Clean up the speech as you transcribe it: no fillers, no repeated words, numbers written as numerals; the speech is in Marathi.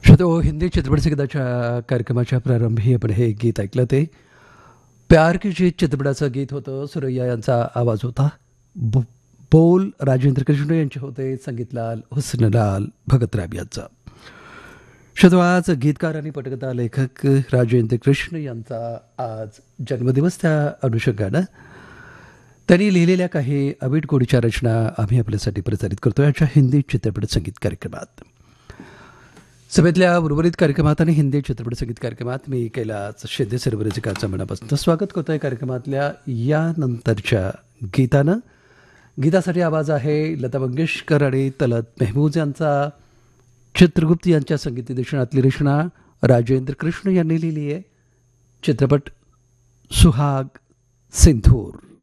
श्रोतो हिंदी चित्रपट संगीताच्या कार्यक्रमाच्या प्रारंभी आपण हे गीत ऐकलं ते प्यार की जीत चित्रपटाचं गीत होतं. सुरैया यांचा आवाज होता. बोल राजेंद्र कृष्ण यांचे होते. संगीतलाल हुस्नलाल भगतराम यांचा. श्रोतो आज गीतकार आणि पटकथा लेखक राजेंद्र कृष्ण यांचा आज जन्मदिवस. त्या अनुषंगानं त्यांनी लिहिलेल्या काही अवीट गोडीच्या रचना आम्ही आपल्यासाठी प्रसारित करतो याच्या हिंदी चित्रपट संगीत कार्यक्रमात. सभेतल्या उर्वरित कार्यक्रमात आणि हिंदी चित्रपट संगीत कार्यक्रमात मी कैलास शेदे सर्व रसिकांचं मनापासून स्वागत करतो आहे. कार्यक्रमातल्या यानंतरच्या गीतासाठी आवाज आहे लता मंगेशकर आणि तलत मेहमूद यांचा. चित्रगुप्त यांच्या संगीत निर्देशनातली रचना राजेंद्र कृष्ण यांनी लिहिली आहे. चित्रपट सुहाग सिंधूर.